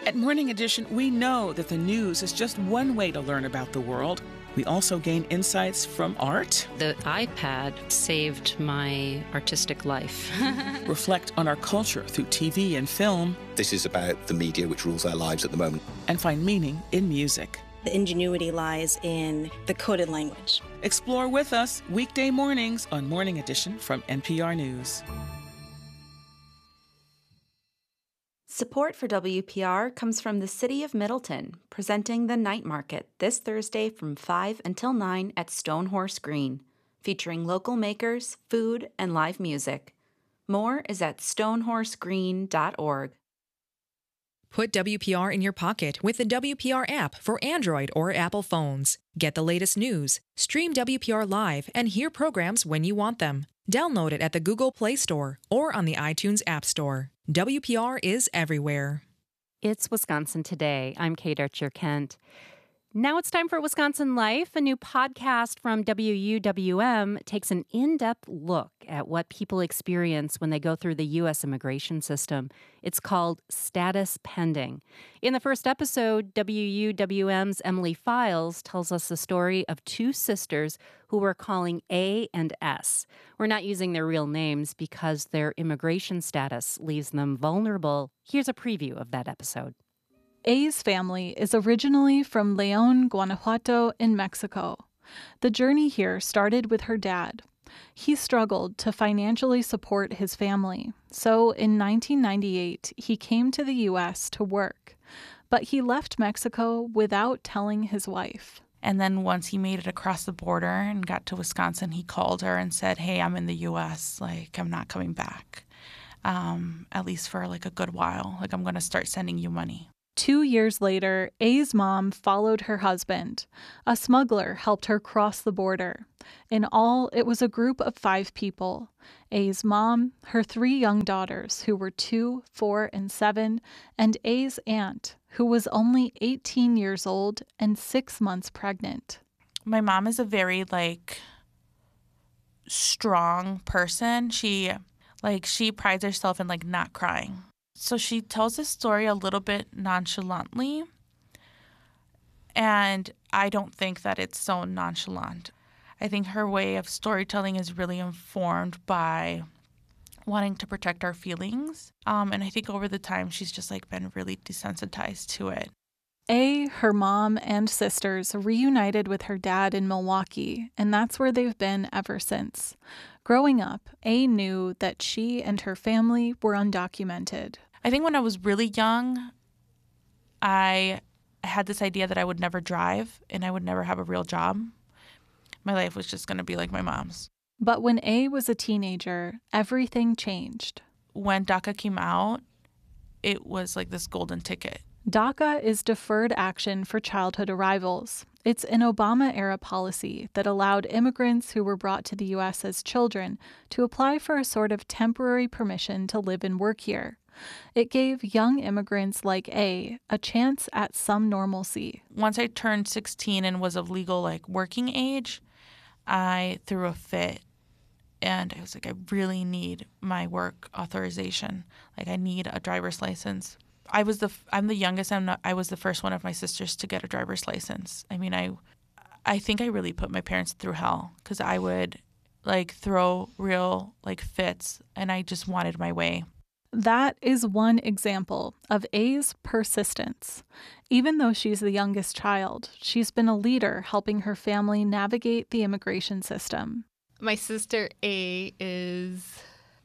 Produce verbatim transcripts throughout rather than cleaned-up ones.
At Morning Edition, we know that the news is just one way to learn about the world. We also gain insights from art. The iPad saved my artistic life. Reflect on our culture through T V and film. This is about the media which rules our lives at the moment. And find meaning in music. The ingenuity lies in the coded language. Explore with us weekday mornings on Morning Edition from N P R News. Support for W P R comes from the City of Middleton, presenting the Night Market this Thursday from five until nine at Stonehorse Green, featuring local makers, food, and live music. More is at stonehorse green dot org. Put W P R in your pocket with the W P R app for Android or Apple phones. Get the latest news, stream W P R live, and hear programs when you want them. Download it at the Google Play Store or on the iTunes App Store. W P R is everywhere. It's Wisconsin Today. I'm Kate Archer-Kent. Now it's time for Wisconsin Life. A new podcast from W U W M takes an in-depth look at what people experience when they go through the U S immigration system. It's called Status Pending. In the first episode, W U W M's Emily Files tells us the story of two sisters who were calling A and S. We're not using their real names because their immigration status leaves them vulnerable. Here's a preview of that episode. A's family is originally from León, Guanajuato, in Mexico. The journey here started with her dad. He struggled to financially support his family, so in nineteen ninety-eight, he came to the U S to work. But he left Mexico without telling his wife. And then once he made it across the border and got to Wisconsin, he called her and said, hey, I'm in the U S, like, I'm not coming back, um, at least for, like, a good while. Like, I'm going to start sending you money. Two years later, A's mom followed her husband. A smuggler helped her cross the border. In all, it was a group of five people. A's mom, her three young daughters, who were two, four, and seven, and A's aunt, who was only eighteen years old and six months pregnant. My mom is a very, like, strong person. She, like, she prides herself in, like, not crying. So she tells this story a little bit nonchalantly, and I don't think that it's so nonchalant. I think her way of storytelling is really informed by wanting to protect our feelings, um, and I think over the time she's just like been really desensitized to it. A, her mom, and sisters reunited with her dad in Milwaukee, and that's where they've been ever since. Growing up, A knew that she and her family were undocumented. I think when I was really young, I had this idea that I would never drive and I would never have a real job. My life was just going to be like my mom's. But when A was a teenager, everything changed. When DACA came out, it was like this golden ticket. DACA is Deferred Action for Childhood Arrivals. It's an Obama-era policy that allowed immigrants who were brought to the U S as children to apply for a sort of temporary permission to live and work here. It gave young immigrants like A a chance at some normalcy. Once I turned sixteen and was of legal, like, working age, I threw a fit. And I was like, I really need my work authorization. Like, I need a driver's license. I was the I'm the youngest. I'm not, I was the first one of my sisters to get a driver's license. I mean, I I think I really put my parents through hell because I would, like, throw real, like, fits, and I just wanted my way. That is one example of A's persistence. Even though she's the youngest child, she's been a leader helping her family navigate the immigration system. My sister A is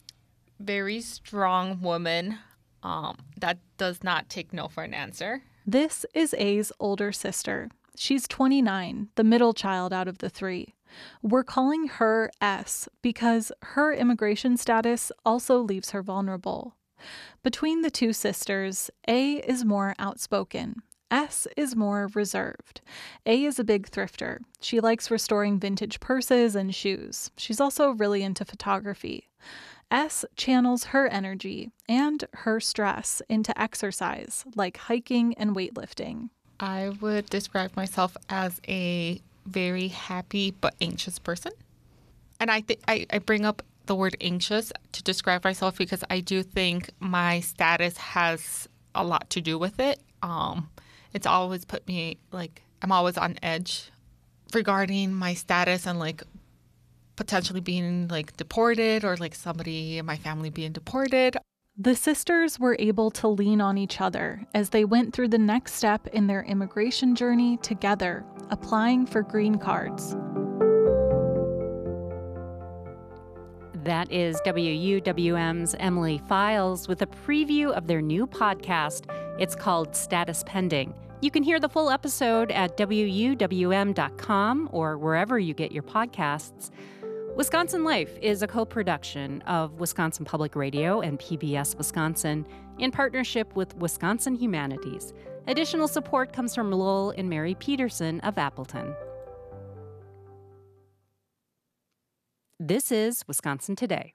a very strong woman um, that does not take no for an answer. This is A's older sister. She's twenty-nine, the middle child out of the three. We're calling her S because her immigration status also leaves her vulnerable. Between the two sisters, A is more outspoken. S is more reserved. A is a big thrifter. She likes restoring vintage purses and shoes. She's also really into photography. S channels her energy and her stress into exercise, like hiking and weightlifting. I would describe myself as a very happy but anxious person. And I, th- I I bring up the word anxious to describe myself because I do think my status has a lot to do with it. Um, it's always put me, like, I'm always on edge regarding my status and, like, potentially being, like, deported or, like, somebody in my family being deported. The sisters were able to lean on each other as they went through the next step in their immigration journey together, applying for green cards. That is W U W M's Emily Files with a preview of their new podcast. It's called Status Pending. You can hear the full episode at W U W M dot com or wherever you get your podcasts. Wisconsin Life is a co-production of Wisconsin Public Radio and P B S Wisconsin in partnership with Wisconsin Humanities. Additional support comes from Lowell and Mary Peterson of Appleton. This is Wisconsin Today.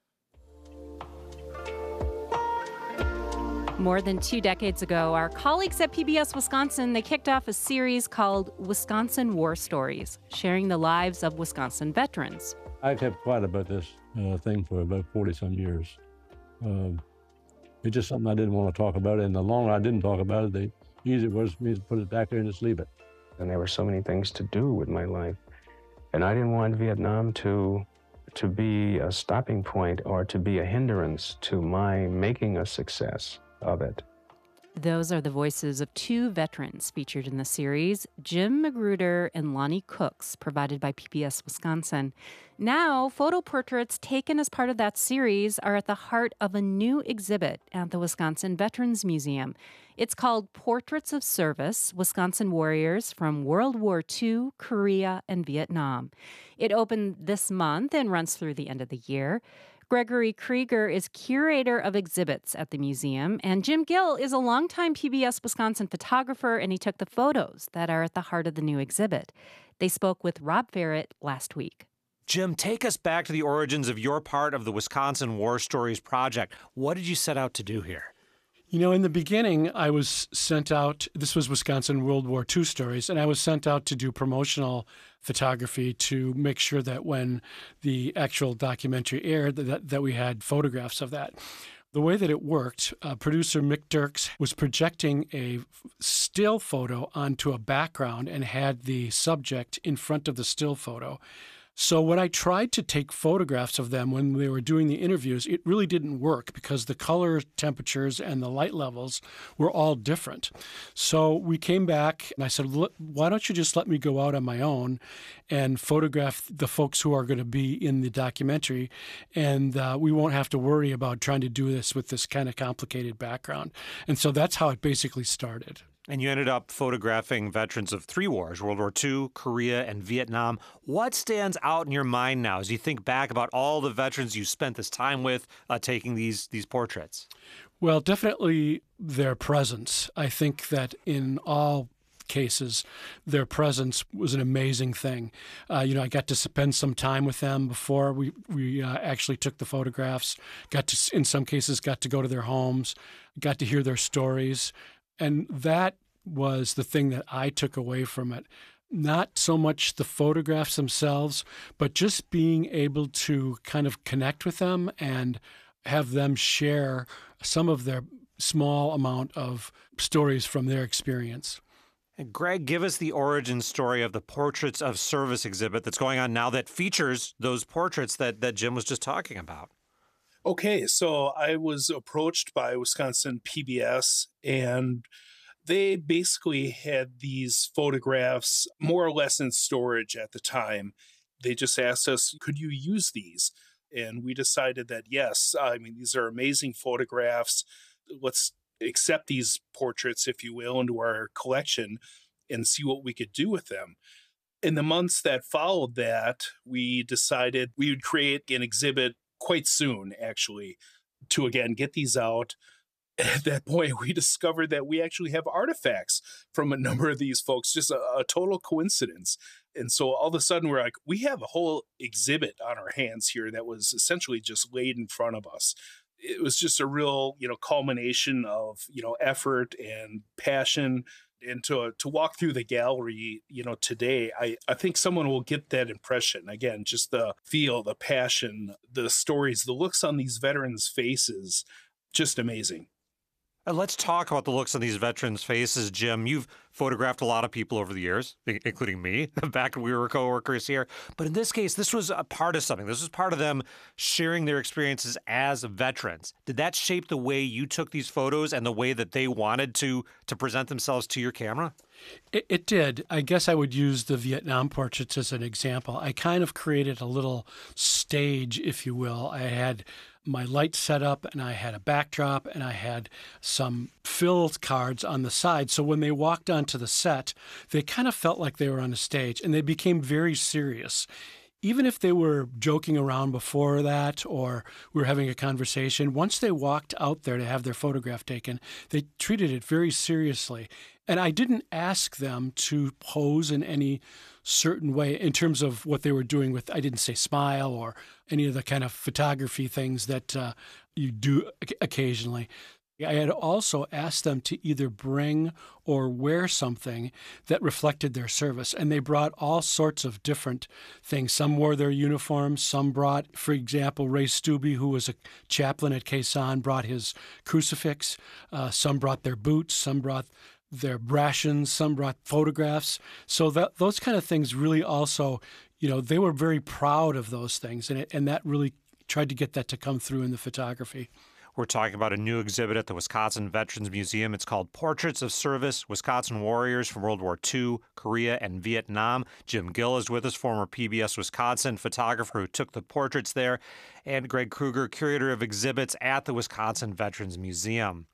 More than two decades ago, our colleagues at P B S Wisconsin, they kicked off a series called Wisconsin War Stories, sharing the lives of Wisconsin veterans. I kept quiet about this uh, thing for about forty-some years. Um, it's just something I didn't want to talk about, and the longer I didn't talk about it, the easier it was for me to put it back there and just leave it. And there were so many things to do with my life, and I didn't want Vietnam to to be a stopping point or to be a hindrance to my making a success of it. Those are the voices of two veterans featured in the series, Jim Magruder and Lonnie Cooks, provided by P B S Wisconsin. Now, photo portraits taken as part of that series are at the heart of a new exhibit at the Wisconsin Veterans Museum. It's called Portraits of Service, Wisconsin Warriors from World War Two, Korea, and Vietnam. It opened this month and runs through the end of the year. Gregory Krieger is curator of exhibits at the museum, and Jim Gill is a longtime P B S Wisconsin photographer, and he took the photos that are at the heart of the new exhibit. They spoke with Rob Ferret last week. Jim, take us back to the origins of your part of the Wisconsin War Stories project. What did you set out to do here? You know, in the beginning, I was sent out, this was Wisconsin World War Two stories, and I was sent out to do promotional photography to make sure that when the actual documentary aired, that, that we had photographs of that. The way that it worked, uh, producer Mick Dirks was projecting a still photo onto a background and had the subject in front of the still photo. So when I tried to take photographs of them when they were doing the interviews, it really didn't work because the color temperatures and the light levels were all different. So we came back and I said, why don't you just let me go out on my own and photograph the folks who are going to be in the documentary, and uh, we won't have to worry about trying to do this with this kind of complicated background. And so that's how it basically started. And you ended up photographing veterans of three wars, World War Two, Korea, and Vietnam. What stands out in your mind now as you think back about all the veterans you spent this time with uh, taking these these portraits? Well, definitely their presence. I think that in all cases, their presence was an amazing thing. Uh, you know, I got to spend some time with them before we, we uh, actually took the photographs, got to, in some cases, got to go to their homes, got to hear their stories. And that was the thing that I took away from it. Not so much the photographs themselves, but just being able to kind of connect with them and have them share some of their small amount of stories from their experience. And Greg, give us the origin story of the Portraits of Service exhibit that's going on now that features those portraits that, that Jim was just talking about. Okay, so I was approached by Wisconsin P B S, and they basically had these photographs more or less in storage at the time. They just asked us, could you use these? And we decided that yes, I mean, these are amazing photographs. Let's accept these portraits, if you will, into our collection and see what we could do with them. In the months that followed that, we decided we would create an exhibit quite soon, actually, to, again, get these out. At that point, we discovered that we actually have artifacts from a number of these folks, just a, a total coincidence. And so all of a sudden, we're like, we have a whole exhibit on our hands here that was essentially just laid in front of us. It was just a real, you know, culmination of, you know, effort and passion. And to to walk through the gallery, you know, today, I, I think someone will get that impression. Again, just the feel, the passion, the stories, the looks on these veterans' faces, just amazing. And let's talk about the looks on these veterans' faces, Jim. You've photographed a lot of people over the years, including me, back when we were coworkers here. But in this case, this was a part of something. This was part of them sharing their experiences as veterans. Did that shape the way you took these photos and the way that they wanted to to present themselves to your camera? It, it did. I guess I would use the Vietnam portraits as an example. I kind of created a little stage, if you will. I had my light set up, and I had a backdrop, and I had some fill cards on the side. So when they walked onto the set, they kind of felt like they were on a stage, and they became very serious. Even if they were joking around before that or we were having a conversation, once they walked out there to have their photograph taken, they treated it very seriously. And I didn't ask them to pose in any certain way in terms of what they were doing with, I didn't say smile or any of the kind of photography things that uh, you do occasionally. I had also asked them to either bring or wear something that reflected their service. And they brought all sorts of different things. Some wore their uniforms. Some brought, for example, Ray Stubbe, who was a chaplain at Khe Sanh, brought his crucifix. Uh, some brought their boots. Some brought their rations. Some brought photographs. So that, those kind of things really also, you know, they were very proud of those things. And, it, and that really tried to get that to come through in the photography. We're talking about a new exhibit at the Wisconsin Veterans Museum. It's called Portraits of Service, Wisconsin Warriors from World War Two, Korea, and Vietnam. Jim Gill is with us, former P B S Wisconsin photographer who took the portraits there, and Greg Kruger, curator of exhibits at the Wisconsin Veterans Museum.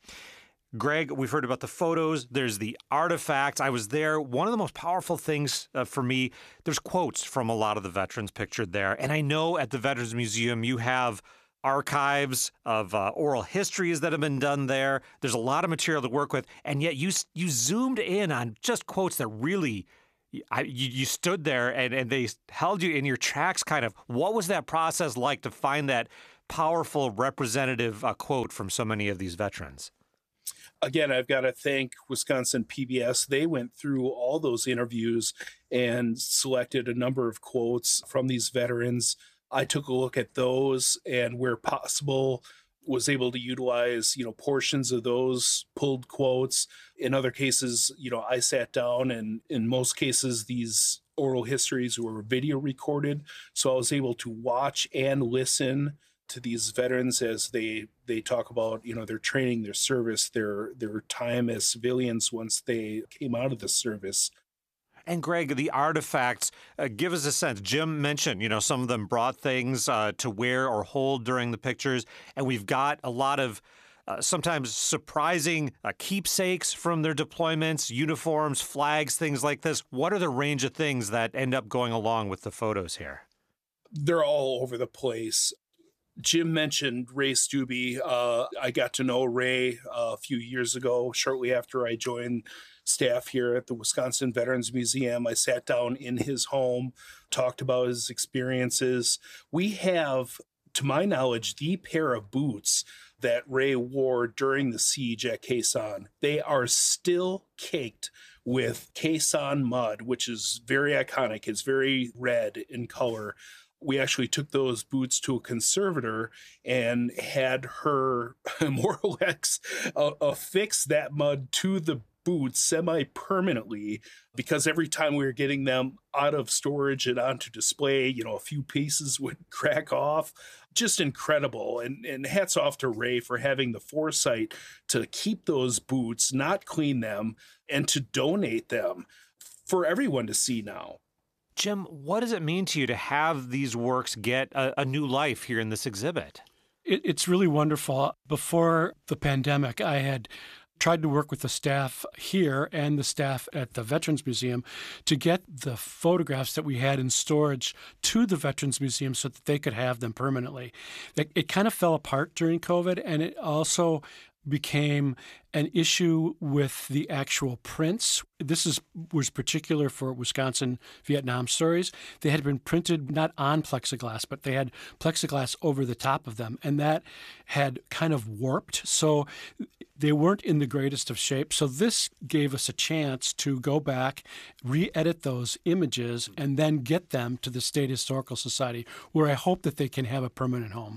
Greg, we've heard about the photos. There's the artifacts. I was there. One of the most powerful things uh, for me, there's quotes from a lot of the veterans pictured there. And I know at the Veterans Museum you have archives of uh, oral histories that have been done there. There's a lot of material to work with, and yet you you zoomed in on just quotes that really, I, you, you stood there and, and they held you in your tracks, kind of. What was that process like to find that powerful representative uh, quote from so many of these veterans? Again, I've got to thank Wisconsin P B S. They went through all those interviews and selected a number of quotes from these veterans. I took a look at those and where possible was able to utilize, you know, portions of those pulled quotes. In other cases, you know, I sat down and in most cases, these oral histories were video recorded. So I was able to watch and listen to these veterans as they, they talk about, you know, their training, their service, their, their time as civilians once they came out of the service. And Greg, the artifacts, uh, give us a sense. Jim mentioned, you know, some of them brought things uh, to wear or hold during the pictures. And we've got a lot of uh, sometimes surprising uh, keepsakes from their deployments, uniforms, flags, things like this. What are the range of things that end up going along with the photos here? They're all over the place. Jim mentioned Ray Stubbe. Uh, I got to know Ray uh, a few years ago, shortly after I joined staff here at the Wisconsin Veterans Museum. I sat down in his home, talked about his experiences. We have, to my knowledge, the pair of boots that Ray wore during the siege at Khe Sanh. They are still caked with Khe Sanh mud, which is very iconic. It's very red in color. We actually took those boots to a conservator and had her more or less uh, affix that mud to the boots semi-permanently, because every time we were getting them out of storage and onto display, you know, a few pieces would crack off. Just incredible. And, and hats off to Ray for having the foresight to keep those boots, not clean them, and to donate them for everyone to see now. Jim, what does it mean to you to have these works get a, a new life here in this exhibit? It, it's really wonderful. Before the pandemic, I had tried to work with the staff here and the staff at the Veterans Museum to get the photographs that we had in storage to the Veterans Museum so that they could have them permanently. It, it kind of fell apart during COVID, and it also became an issue with the actual prints. This is was particular for Wisconsin Vietnam stories. They had been printed not on plexiglass, but they had plexiglass over the top of them, and that had kind of warped. So they weren't in the greatest of shape. So this gave us a chance to go back, re-edit those images, and then get them to the State Historical Society, where I hope that they can have a permanent home.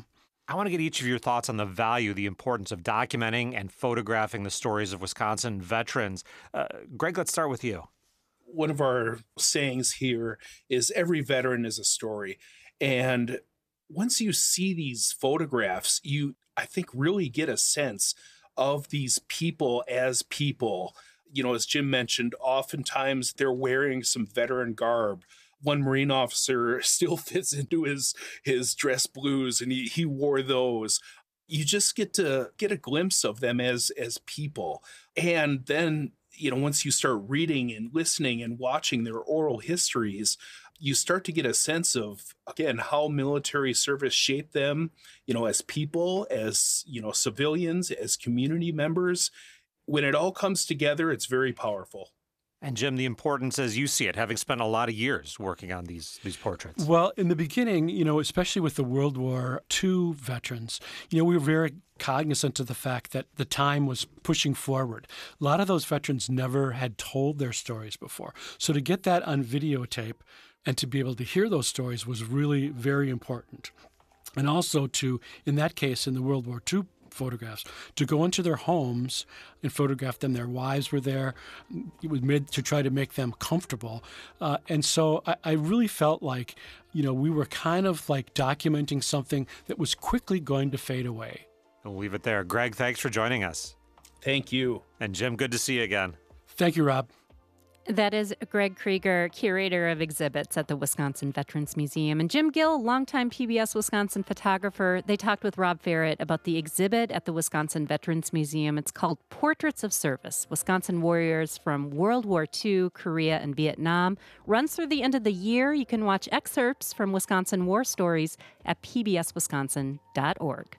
I want to get each of your thoughts on the value, the importance of documenting and photographing the stories of Wisconsin veterans. Uh, Greg, let's start with you. One of our sayings here is every veteran is a story. And once you see these photographs, you, I think, really get a sense of these people as people. You know, as Jim mentioned, oftentimes they're wearing some veteran garb. One Marine officer still fits into his his dress blues, and he, he wore those. You just get to get a glimpse of them as as people. And then, you know, once you start reading and listening and watching their oral histories, you start to get a sense of, again, how military service shaped them, you know, as people, as, you know, civilians, as community members. When it all comes together, it's very powerful. And Jim, the importance as you see it, having spent a lot of years working on these these portraits. Well, in the beginning, you know, especially with the World War Two veterans, you know, we were very cognizant of the fact that the time was pushing forward. A lot of those veterans never had told their stories before. So to get that on videotape and to be able to hear those stories was really very important. And also to, in that case, in the World War Two photographs, to go into their homes and photograph them. Their wives were there. It was made to try to make them comfortable. Uh, and so I, I really felt like, you know, we were kind of like documenting something that was quickly going to fade away. We'll leave it there. Greg, thanks for joining us. Thank you. And Jim, good to see you again. Thank you, Rob. That is Greg Krieger, curator of exhibits at the Wisconsin Veterans Museum. And Jim Gill, longtime P B S Wisconsin photographer. They talked with Rob Ferret about the exhibit at the Wisconsin Veterans Museum. It's called Portraits of Service, Wisconsin Warriors from World War Two, Korea, and Vietnam. Runs through the end of the year. You can watch excerpts from Wisconsin war stories at p b s wisconsin dot org.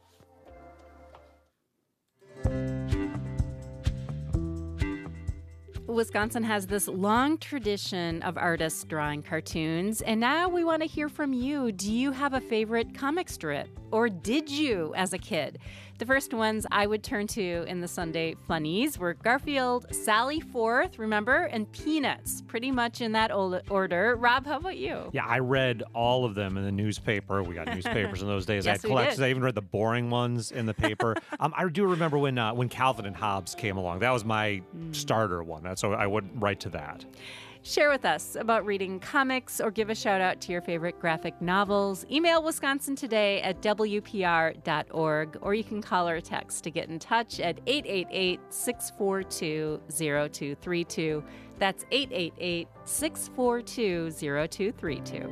Wisconsin has this long tradition of artists drawing cartoons, and now we want to hear from you. Do you have a favorite comic strip, or did you as a kid? The first ones I would turn to in the Sunday Funnies were Garfield, Sally Forth, remember, and Peanuts, pretty much in that order. Rob, how about you? Yeah, I read all of them in the newspaper. We got newspapers in those days. Yes, I had collections. I even read the boring ones in the paper. um, I do remember when uh, when Calvin and Hobbes came along. That was my mm. starter one. That's so I would write to that. Share with us about reading comics or give a shout out to your favorite graphic novels. Email Wisconsin Today at w p r dot org, or you can call or text to get in touch at eight eight eight, six four two, zero two three two. That's eight eight eight, six four two, zero two three two.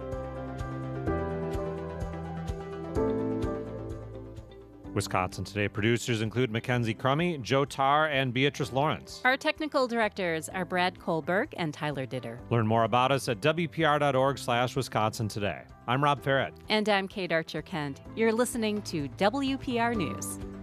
Wisconsin Today producers include Mackenzie Crummy, Joe Tarr, and Beatrice Lawrence. Our technical directors are Brad Kohlberg and Tyler Ditter. Learn more about us at w p r dot org slash Wisconsin Today. I'm Rob Ferret. And I'm Kate Archer-Kent. You're listening to W P R News.